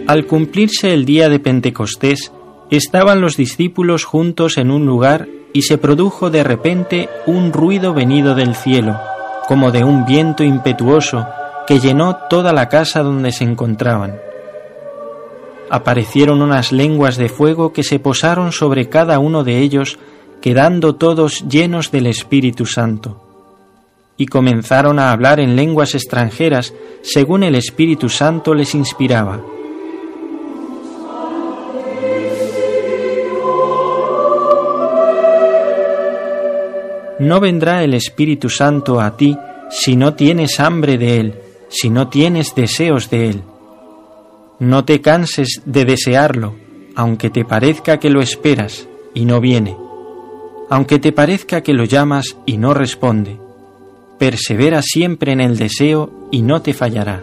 Al cumplirse el día de Pentecostés, estaban los discípulos juntos en un lugar y se produjo de repente un ruido venido del cielo, como de un viento impetuoso que llenó toda la casa donde se encontraban. Aparecieron unas lenguas de fuego que se posaron sobre cada uno de ellos, quedando todos llenos del Espíritu Santo. Y comenzaron a hablar en lenguas extranjeras, según el Espíritu Santo les inspiraba. No vendrá el Espíritu Santo a ti si no tienes hambre de Él, si no tienes deseos de Él. No te canses de desearlo, aunque te parezca que lo esperas y no viene, aunque te parezca que lo llamas y no responde. Persevera siempre en el deseo y no te fallará.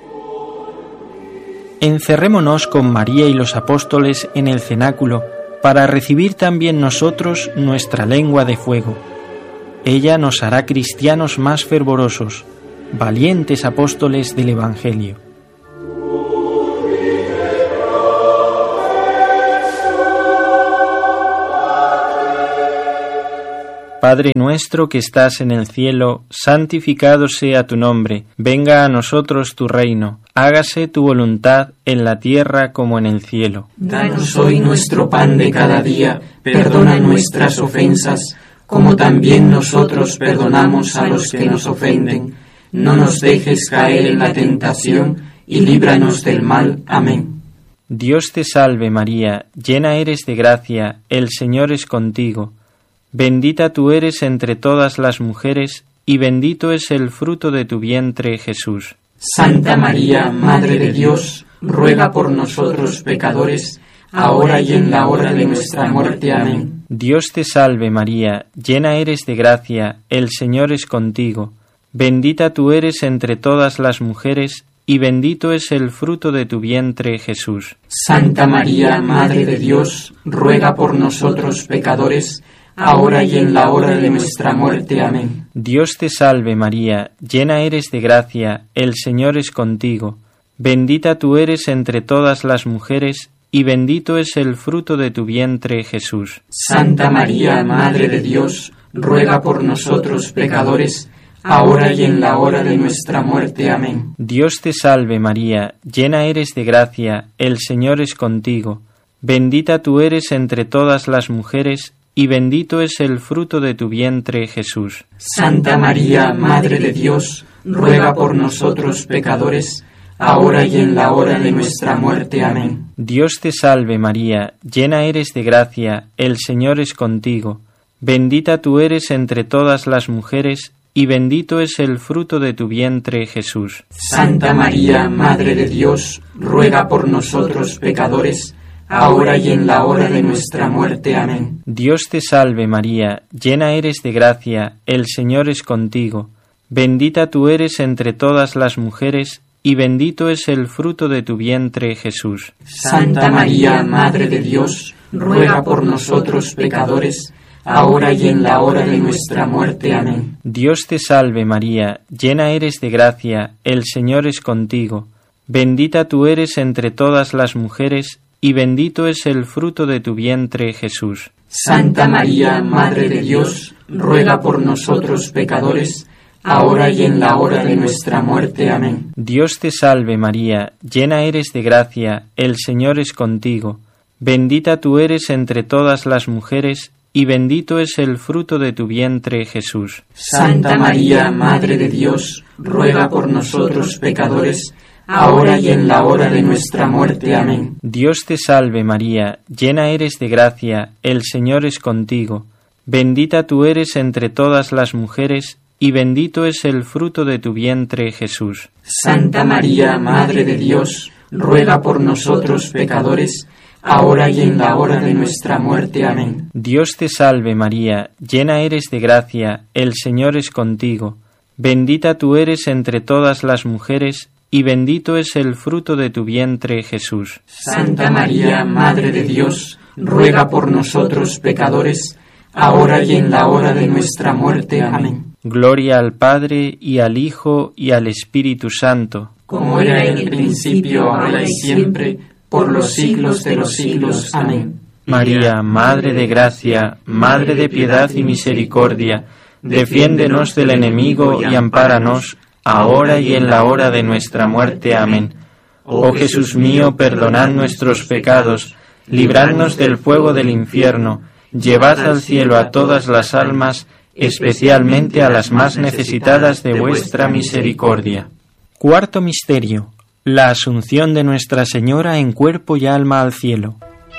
Encerrémonos con María y los apóstoles en el cenáculo para recibir también nosotros nuestra lengua de fuego. Ella nos hará cristianos más fervorosos, valientes apóstoles del Evangelio. Padre nuestro que estás en el cielo, santificado sea tu nombre, venga a nosotros tu reino, hágase tu voluntad en la tierra como en el cielo. Danos hoy nuestro pan de cada día, perdona nuestras ofensas, como también nosotros perdonamos a los que nos ofenden. No nos dejes caer en la tentación y líbranos del mal. Amén. Dios te salve María, llena eres de gracia, el Señor es contigo. Bendita tú eres entre todas las mujeres, y bendito es el fruto de tu vientre, Jesús. Santa María, Madre de Dios, ruega por nosotros pecadores, ahora y en la hora de nuestra muerte. Amén. Dios te salve María, llena eres de gracia, el Señor es contigo. Bendita tú eres entre todas las mujeres, y bendito es el fruto de tu vientre, Jesús. Santa María, Madre de Dios, ruega por nosotros pecadores, ahora y en la hora de nuestra muerte. Amén. Dios te salve María, llena eres de gracia, el Señor es contigo. Bendita tú eres entre todas las mujeres, y bendito es el fruto de tu vientre, Jesús. Santa María, Madre de Dios, ruega por nosotros pecadores, ahora y en la hora de nuestra muerte. Amén. Dios te salve María, llena eres de gracia, el Señor es contigo. Bendita tú eres entre todas las mujeres, y bendito es el fruto de tu vientre, Jesús. Santa María, Madre de Dios, ruega por nosotros pecadores, ahora y en la hora de nuestra muerte. Amén. Dios te salve María, llena eres de gracia, el Señor es contigo. Bendita tú eres entre todas las mujeres, y bendito es el fruto de tu vientre, Jesús. Santa María, Madre de Dios, ruega por nosotros pecadores, ahora y en la hora de nuestra muerte. Amén. Dios te salve María, llena eres de gracia, el Señor es contigo. Bendita tú eres entre todas las mujeres, y bendito es el fruto de tu vientre, Jesús. Santa María, Madre de Dios, ruega por nosotros pecadores, ahora y en la hora de nuestra muerte. Amén. Dios te salve María, llena eres de gracia, el Señor es contigo. Bendita tú eres entre todas las mujeres, y bendito es el fruto de tu vientre, Jesús. Santa María, Madre de Dios, ruega por nosotros pecadores, ahora y en la hora de nuestra muerte. Amén. Dios te salve María, llena eres de gracia, el Señor es contigo. Bendita tú eres entre todas las mujeres, y bendito es el fruto de tu vientre, Jesús. Santa María, Madre de Dios, ruega por nosotros pecadores, ahora y en la hora de nuestra muerte. Amén. Dios te salve María, llena eres de gracia, el Señor es contigo. Bendita tú eres entre todas las mujeres, y bendito es el fruto de tu vientre, Jesús. Santa María, Madre de Dios, ruega por nosotros pecadores, ahora y en la hora de nuestra muerte. Amén. Dios te salve María, llena eres de gracia, el Señor es contigo. Bendita tú eres entre todas las mujeres, y bendito es el fruto de tu vientre, Jesús. Santa María, Madre de Dios, ruega por nosotros pecadores, ahora y en la hora de nuestra muerte. Amén. Gloria al Padre, y al Hijo, y al Espíritu Santo, como era en el principio, ahora y siempre, por los siglos de los siglos. Amén. María, Madre de Gracia, Madre de Piedad y Misericordia, defiéndenos del enemigo y ampáranos, ahora y en la hora de nuestra muerte. Amén. Oh Jesús mío, perdonad nuestros pecados, libradnos del fuego del infierno, llevad al cielo a todas las almas, especialmente a las más necesitadas de vuestra misericordia. Cuarto misterio: la Asunción de Nuestra Señora en cuerpo y alma al cielo.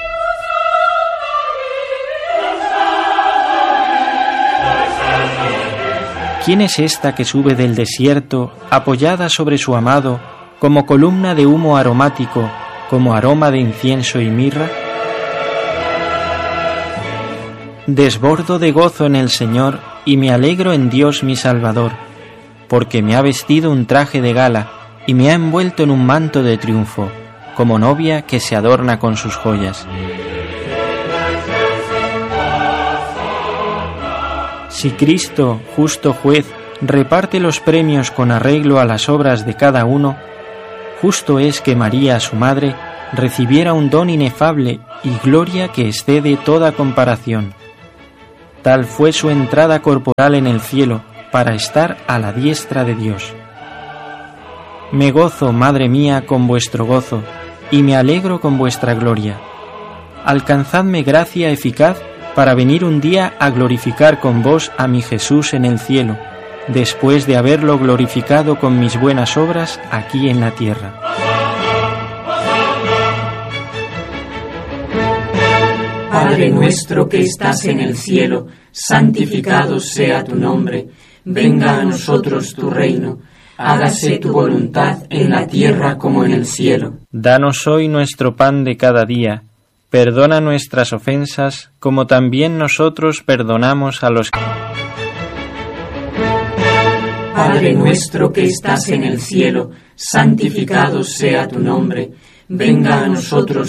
¿Quién es esta que sube del desierto, apoyada sobre su amado, como columna de humo aromático, como aroma de incienso y mirra? Desbordo de gozo en el Señor y me alegro en Dios mi Salvador, porque me ha vestido un traje de gala y me ha envuelto en un manto de triunfo, como novia que se adorna con sus joyas. Si Cristo, justo juez, reparte los premios con arreglo a las obras de cada uno, justo es que María, su madre, recibiera un don inefable y gloria que excede toda comparación. Tal fue su entrada corporal en el cielo, para estar a la diestra de Dios. Me gozo, Madre mía, con vuestro gozo, y me alegro con vuestra gloria. Alcanzadme gracia eficaz para venir un día a glorificar con vos a mi Jesús en el cielo, después de haberlo glorificado con mis buenas obras aquí en la tierra. Padre nuestro que estás en el cielo, santificado sea tu nombre. Venga a nosotros tu reino. Hágase tu voluntad en la tierra como en el cielo. Danos hoy nuestro pan de cada día. Perdona nuestras ofensas, como también nosotros perdonamos a los que... Padre nuestro que estás en el cielo, santificado sea tu nombre. Venga a nosotros